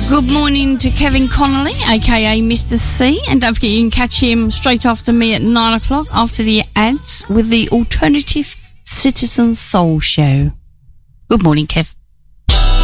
Good morning to Kevin Connolly, aka Mr. C, and don't forget you can catch him straight after me at 9 o'clock after the ads with the Alternative Citizen Soul Show. Good morning, Kev.